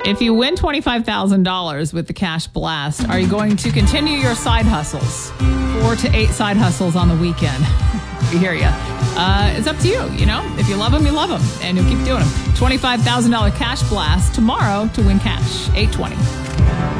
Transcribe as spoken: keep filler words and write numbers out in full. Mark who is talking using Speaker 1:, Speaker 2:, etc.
Speaker 1: If you win twenty-five thousand dollars with the Cash Blast, are you going to continue your side hustles? Four to eight side hustles on the weekend. We hear you. Uh, it's up to you, you know? If you love them, you love them. And you'll keep doing them. twenty-five thousand dollars Cash Blast tomorrow to win cash. eight twenty.